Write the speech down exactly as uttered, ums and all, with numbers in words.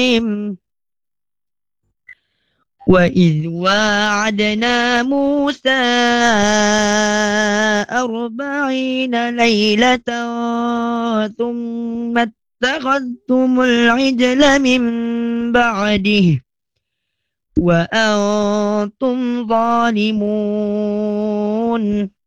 وإذ واعدنا موسى أربعين ليلة ثم اتخذتم العجل من بعده وأنتم ظالمون